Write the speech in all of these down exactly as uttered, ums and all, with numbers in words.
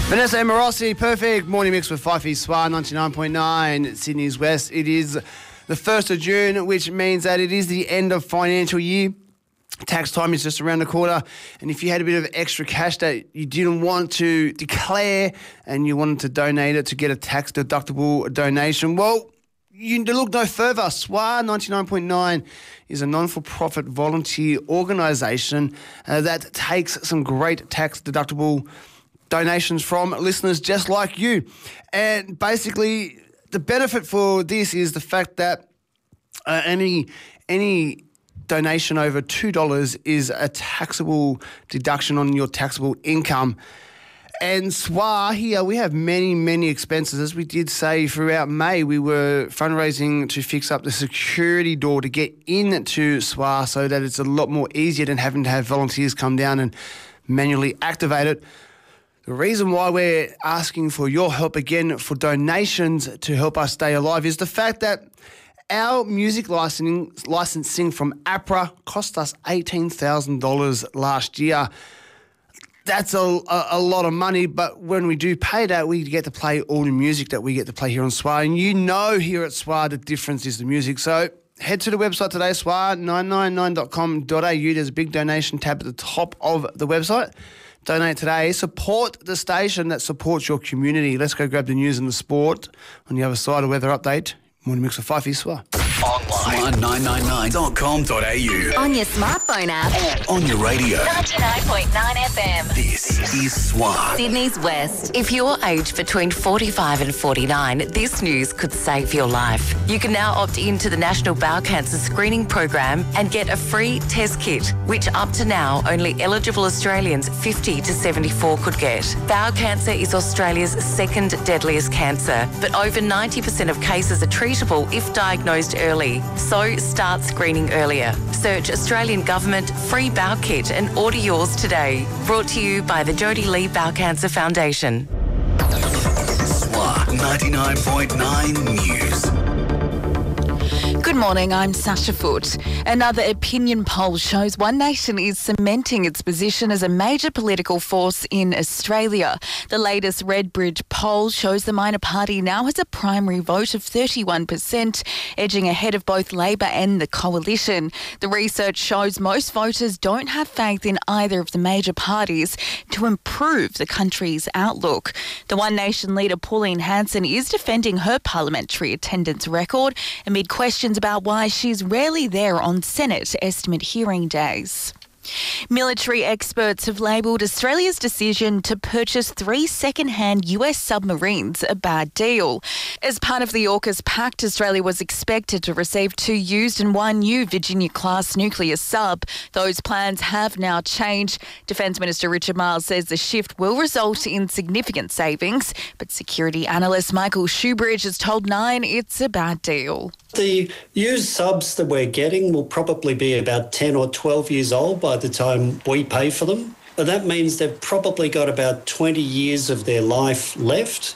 Vanessa Amorossi, perfect morning mix with Fife East Swa, ninety-nine point nine, Sydney's West. It is the first of June, which means that it is the end of financial year. Tax time is just around the corner, and if you had a bit of extra cash that you didn't want to declare and you wanted to donate it to get a tax-deductible donation, well, you look no further. S W A ninety-nine point nine is a non-for-profit volunteer organisation uh, that takes some great tax-deductible donations from listeners just like you. And basically, the benefit for this is the fact that uh, any any donation over two dollars is a taxable deduction on your taxable income. And S W A here, we have many, many expenses. As we did say throughout May, we were fundraising to fix up the security door to get into S W A so that it's a lot more easier than having to have volunteers come down and manually activate it. The reason why we're asking for your help again for donations to help us stay alive is the fact that our music licensing, licensing from APRA cost us eighteen thousand dollars last year. That's a, a, a lot of money, but when we do pay that, we get to play all the music that we get to play here on S W A. And you know here at S W A the difference is the music. So head to the website today, S W A nine nine nine dot com dot a u. There's a big donation tab at the top of the website. Donate today. Support the station that supports your community. Let's go grab the news and the sport. On the other side, a weather update. Morning mix with Fife East Swa. Online. nine nine nine dot com dot a u. On your smartphone app. And on your radio. ninety-nine point nine F M. This is S W A. Sydney's West. If you're aged between forty-five and forty-nine, this news could save your life. You can now opt into the National Bowel Cancer Screening Program and get a free test kit, which up to now only eligible Australians fifty to seventy-four could get. Bowel cancer is Australia's second deadliest cancer, but over ninety percent of cases are treatable if diagnosed early. So start screening earlier. Search Australian Government Free Bowel Kit and order yours today. Brought to you by the Jodie Lee Bowel Cancer Foundation. S W A ninety-nine point nine News. Good morning, I'm Sasha Foote. Another opinion poll shows One Nation is cementing its position as a major political force in Australia. The latest Redbridge poll shows the minor party now has a primary vote of thirty-one percent, edging ahead of both Labor and the Coalition. The research shows most voters don't have faith in either of the major parties to improve the country's outlook. The One Nation leader Pauline Hanson is defending her parliamentary attendance record amid questions about why she's rarely there on Senate estimate hearing days. Military experts have labelled Australia's decision to purchase three second-hand U S submarines a bad deal. As part of the AUKUS pact, Australia was expected to receive two used and one new Virginia-class nuclear sub. Those plans have now changed. Defence Minister Richard Marles says the shift will result in significant savings, but security analyst Michael Shoebridge has told Nine it's a bad deal. The used subs that we're getting will probably be about ten or twelve years old by the time we pay for them. And that means they've probably got about twenty years of their life left.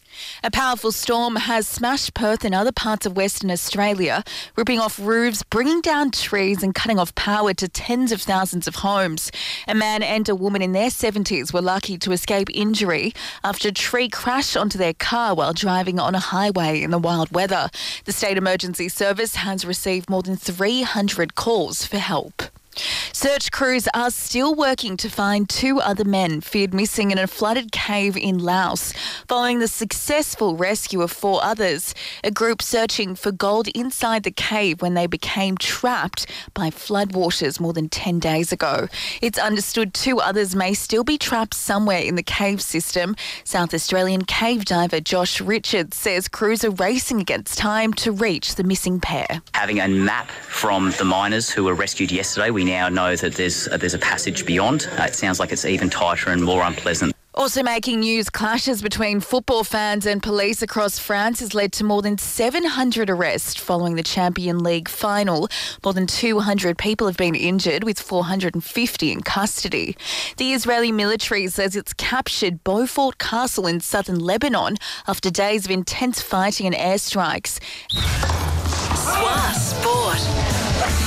A powerful storm has smashed Perth and other parts of Western Australia, ripping off roofs, bringing down trees and cutting off power to tens of thousands of homes. A man and a woman in their seventies were lucky to escape injury after a tree crashed onto their car while driving on a highway in the wild weather. The State Emergency Service has received more than three hundred calls for help. Search crews are still working to find two other men feared missing in a flooded cave in Laos, following the successful rescue of four others. A group searching for gold inside the cave when they became trapped by floodwaters more than ten days ago. It's understood two others may still be trapped somewhere in the cave system. South Australian cave diver Josh Richards says crews are racing against time to reach the missing pair. Having a map from the miners who were rescued yesterday, we now know that there's uh, there's a passage beyond. Uh, it sounds like it's even tighter and more unpleasant. Also making news, clashes between football fans and police across France has led to more than seven hundred arrests following the Champions League final. More than two hundred people have been injured, with four hundred fifty in custody. The Israeli military says it's captured Beaufort Castle in southern Lebanon after days of intense fighting and airstrikes. S W A Sport.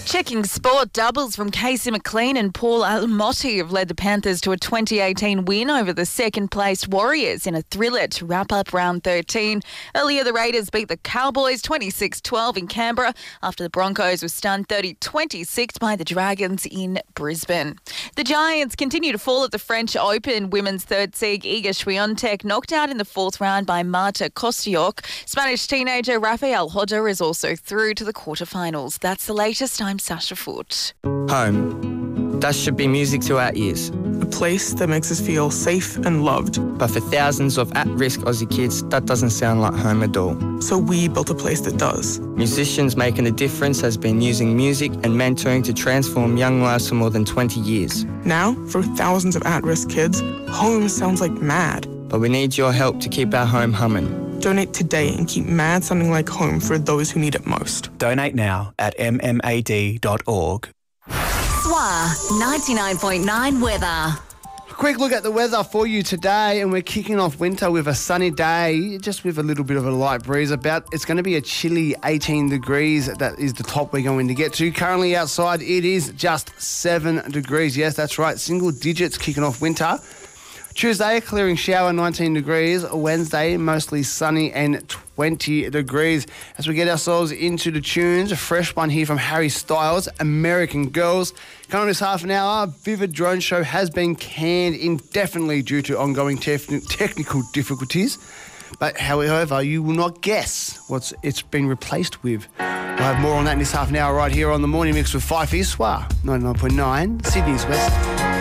Checking sport, doubles from Casey McLean and Paul Alamotti have led the Panthers to a twenty eighteen win over the second-placed Warriors in a thriller to wrap up round thirteen. Earlier, the Raiders beat the Cowboys twenty-six twelve in Canberra after the Broncos were stunned thirty twenty-six by the Dragons in Brisbane. The Giants continue to fall at the French Open. Women's third seed Iga Swiatek knocked out in the fourth round by Marta Kostyuk. Spanish teenager Rafael Hodder is also through to the quarterfinals. That's the latest. I'm Sasha Foote. Home. That should be music to our ears. A place that makes us feel safe and loved. But for thousands of at-risk Aussie kids, that doesn't sound like home at all. So we built a place that does. Musicians Making a Difference has been using music and mentoring to transform young lives for more than twenty years. Now, for thousands of at-risk kids, home sounds like mad. But we need your help to keep our home humming. Donate today and keep MAD sounding like home for those who need it most. Donate now at m m a d dot org. S W A ninety-nine point nine weather. Quick look at the weather for you today, and we're kicking off winter with a sunny day, just with a little bit of a light breeze about. It's going to be a chilly eighteen degrees. That is the top we're going to get to. Currently outside, it is just seven degrees. Yes, that's right, single digits kicking off winter. Tuesday, clearing shower, nineteen degrees. Wednesday, mostly sunny and twenty degrees. As we get ourselves into the tunes, a fresh one here from Harry Styles, American Girls. Coming this half an hour, Vivid Drone Show has been canned indefinitely due to ongoing tef- technical difficulties. But however, you will not guess what it's been replaced with. We'll have more on that in this half an hour right here on the Morning Mix with Fife S W A ninety-nine point nine, Sydney's West.